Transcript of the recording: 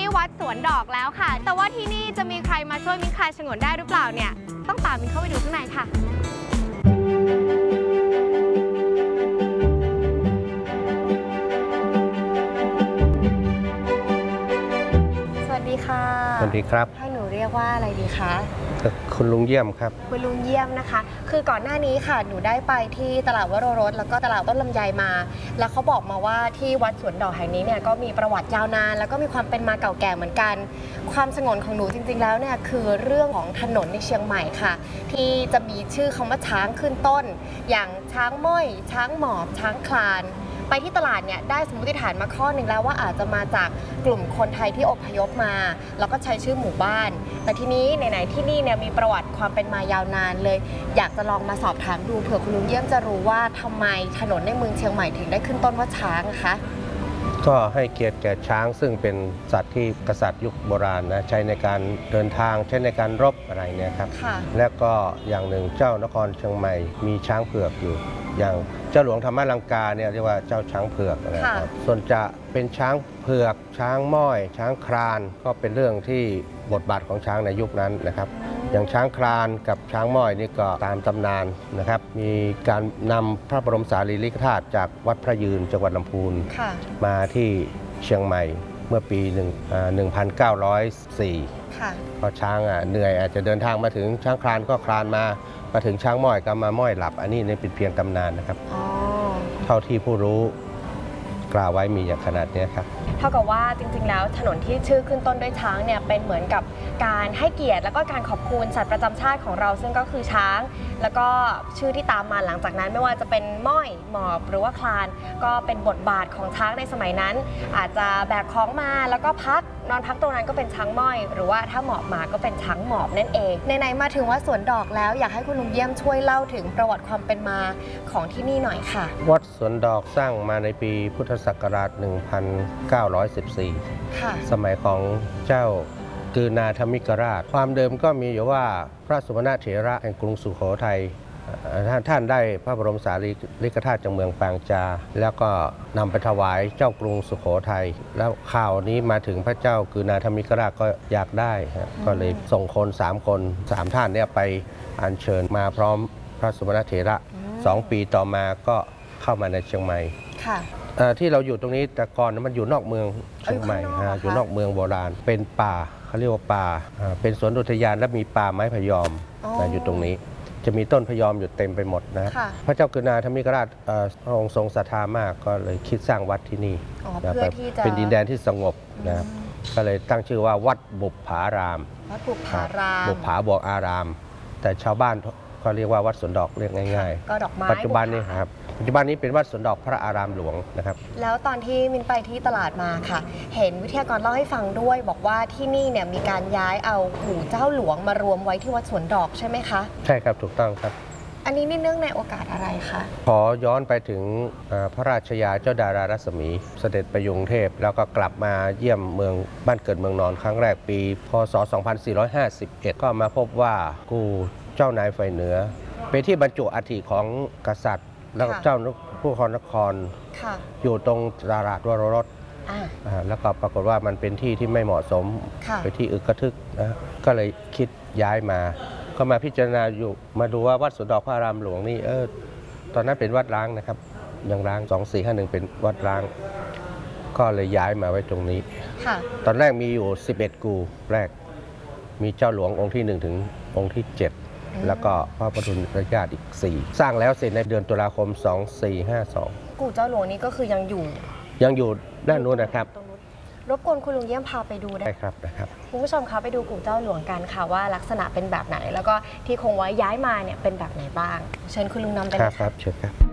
วัดสวนดอกแล้วค่ะแต่ว่าที่นี่จะมีใครมาช่วยมิ้นคลายฉงนได้หรือเปล่าเนี่ยต้องตามมิ้นเข้าไปดูข้างในค่ะสวัสดีค่ะสวัสดีครับให้หนูเรียกว่าอะไรดีคะคุณลุงเยี่ยมครับคุณลุงเยี่ยมนะคะคือก่อนหน้านี้ค่ะหนูได้ไปที่ตลาดวโรรสแล้วก็ตลาดต้นลำไยมาแล้วเขาบอกมาว่าที่วัดสวนดอกแห่งนี้เนี่ยก็มีประวัติยาวนานแล้วก็มีความเป็นมาเก่าแก่เหมือนกันความสงวนของหนูจริงๆแล้วเนี่ยคือเรื่องของถนนในเชียงใหม่ค่ะที่จะมีชื่อคำว่าช้างขึ้นต้นอย่างช้างม้อยช้างหมอบช้างคลานไปที่ตลาดเนี่ยได้สมมติฐานมาข้อหนึ่งแล้วว่าอาจจะมาจากกลุ่มคนไทยที่อพยพมาแล้วก็ใช้ชื่อหมู่บ้านแต่ทีนี้ไหนๆที่นี่เนี่ยมีประวัติความเป็นมายาวนานเลยอยากจะลองมาสอบถามดูเผื่อคุณลุงเยี่ยมจะรู้ว่าทำไมถนนในเมืองเชียงใหม่ถึงได้ขึ้นต้นว่าช้างคะก็ให้เกียรติแก่ช้างซึ่งเป็นสัตว์ที่กษัตริย์ยุคโบราณนะใช้ในการเดินทางใช้ในการรบอะไรเนี่ยครับและก็อย่างหนึ่งเจ้านครเชียงใหม่มีช้างเผือกอยู่อย่างเจ้าหลวงธรรมลังกาเนี่ยเรียกว่าเจ้าช้างเผือกนะครับส่วนจะเป็นช้างเผือกช้างม้อยช้างคลานก็เป็นเรื่องที่บทบาทของช้างในยุคนั้นนะครับอย่างช้างคลานกับช้างม้อยนี่ก็ตามตำนานนะครับมีการนำพระบรมสารีริกธาตุจากวัดพระยืนจังหวัดลำพูนมาที่เชียงใหม่เมื่อปี 1904 ก็ช้างเหนื่อยอาจจะเดินทางมาถึงช้างคลานก็คลานมาถึงช้างม้อยก็มาม้อยหลับอันนี้เป็นเพียงตำนานนะครับเท่าที่ผู้รู้กล่าวไว้มีอย่างขนาดนี้ครับเท่ากับว่าจริงๆแล้วถนนที่ชื่อขึ้นต้นด้วยช้างเนี่ยเป็นเหมือนกับการให้เกียรติแล้วก็การขอบคุณสัตว์ประจำชาติของเราซึ่งก็คือช้างแล้วก็ชื่อที่ตามมาหลังจากนั้นไม่ว่าจะเป็นม้อยหมอบหรือว่าคลานก็เป็นบทบาทของช้างในสมัยนั้นอาจจะแบกของมาแล้วก็นอนพักตรงนั้นก็เป็นช้างม้อยหรือว่าถ้าหมอบมาก็เป็นช้างหมอบนั่นเองไหนๆมาถึงวัดสวนดอกแล้วอยากให้คุณลุงเยี่ยมช่วยเล่าถึงประวัติความเป็นมาของที่นี่หน่อยค่ะวัดสวนดอกสร้างมาในปีพุทธศักราช 1914 สมัยของเจ้ากือนาธมิกราชความเดิมก็มีอยู่ว่าพระสุวรรณเถระแห่งกรุงสุโขทัยท่านได้พระบรมสารีริกธาตุจากเมืองปางจาแล้วก็นำไปถวายเจ้ากรุงสุโขทัยแล้วข่าวนี้มาถึงพระเจ้ากือนาธมิกราชก็อยากได้ก็เลยส่งคน3 ท่านเนี่ยไปอัญเชิญมาพร้อมพระสุวรรณเถระ2 ปีต่อมาก็เข้ามาในเชียงใหม่ที่เราอยู่ตรงนี้แต่ก่อนมันอยู่นอกเมืองเชียงใหม่อยู่นอกเมืองโบราณเป็นป่าเขาเรียกว่าป่าเป็นสวนอุทยานและมีป่าไม้พะยอมอยู่ตรงนี้จะมีต้นพะยอมอยู่เต็มไปหมดนะพระเจ้ากือนาธมิกราชพระองค์ทรงศรัทธามากก็เลยคิดสร้างวัดที่นี่เป็นดินแดนที่สงบนะครับก็เลยตั้งชื่อว่าวัดบุปผารามวัดบุปผารามบุปผาบอกอารามแต่ชาวบ้านก็เรียกว่าวัดสวนดอกเรียกง่ายๆก็ดอกไม้ปัจจุบันนี้ครับปัจจุบันนี้เป็นวัดสวนดอกพระอารามหลวงนะครับแล้วตอนที่มินไปที่ตลาดมาค่ะเห็นวิทยากรเล่าให้ฟังด้วยบอกว่าที่นี่เนี่ยมีการย้ายเอากู่เจ้าหลวงมารวมไว้ที่วัดสวนดอกใช่ไหมคะใช่ครับถูกต้องครับอันนี้เนื่องในโอกาสอะไรคะขอย้อนไปถึงพระราชยาเจ้าดารารัศมีเสด็จไปกรุงเทพแล้วก็กลับมาเยี่ยมเมืองบ้านเกิดเมืองนอนครั้งแรกปีพ.ศ. 2451ก็มาพบว่ากู่เจ้านายไฟเหนือเป็นที่บรรจุอัฐิของกษัตริย์แล้วเจ้าผู้ครนครอยู่ตรงตลาดวโรรสแล้วก็ปรากฏว่ามันเป็นที่ที่ไม่เหมาะสมเป็นที่อึกกระทึกนะก็เลยคิดย้ายมาก็มาพิจารณาอยู่มาดูว่าวัดสวนดอกพระอารามหลวงนี่ตอนนั้นเป็นวัดร้างนะครับยังร้าง2451เป็นวัดร้างก็เลยย้ายมาไว้ตรงนี้ตอนแรกมีอยู่11กู่แรกมีเจ้าหลวงองค์ที่1ถึงองค์ที่7แล้วก็พระปทุมญาติอีก4สร้างแล้วเสร็จในเดือนตุลาคม2452 กู่เจ้าหลวงนี้ก็คือยังอยู่ด้านนู้นนะครับรบกวนคุณลุงเยี่ยมพาไปดูได้ครับนะครับคุณผู้ชมคะไปดูกู่เจ้าหลวงกันค่ะว่าลักษณะเป็นแบบไหนแล้วก็ที่คงไว้ย้ายมาเนี่ยเป็นแบบไหนบ้างเชิญคุณลุงนำไปเลยครับเชิญครับ